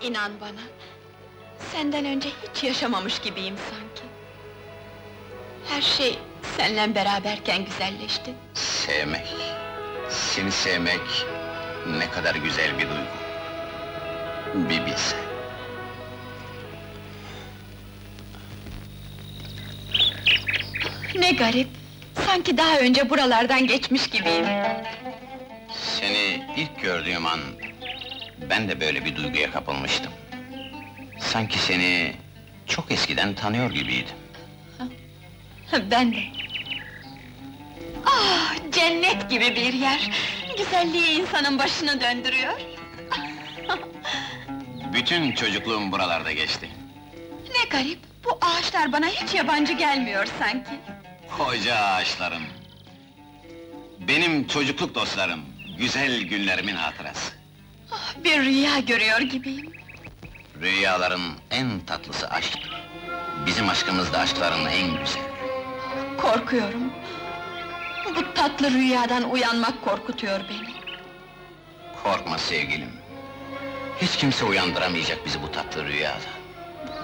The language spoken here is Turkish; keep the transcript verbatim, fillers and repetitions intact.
İnan bana, senden önce hiç yaşamamış gibiyim sanki. Her şey seninle beraberken güzelleşti. Sevmek, seni sevmek ne kadar güzel bir duygu. Bir bilsen. Ne garip, sanki daha önce buralardan geçmiş gibiyim. Seni ilk gördüğüm an, ben de böyle bir duyguya kapılmıştım. Sanki seni çok eskiden tanıyor gibiydim. Ben de. Ah, cennet gibi bir yer! Güzelliği insanın başını döndürüyor. Bütün çocukluğum buralarda geçti. Ne garip, bu ağaçlar bana hiç yabancı gelmiyor sanki. Koca ağaçlarım! Benim çocukluk dostlarım, güzel günlerimin hatırası. Ah, bir rüya görüyor gibiyim. Rüyaların en tatlısı aşktır. Bizim aşkımız da aşkların en güzeli. Korkuyorum. Bu tatlı rüyadan uyanmak korkutuyor beni. Korkma sevgilim. Hiç kimse uyandıramayacak bizi bu tatlı rüyadan.